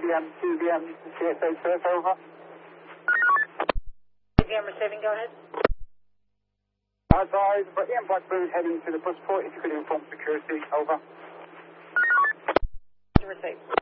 TVM, CSA surf, over. TVM receiving, go ahead. Advise, but Ian Blackburn heading to the bus port, if you could inform security, over. Receive.